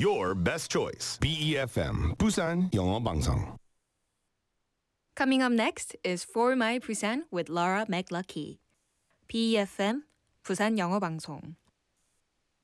your best choice. BEFM 부산 영어 방송. Coming up next is For My Busan with Laura McLucky. BEFM 부산 영어 방송.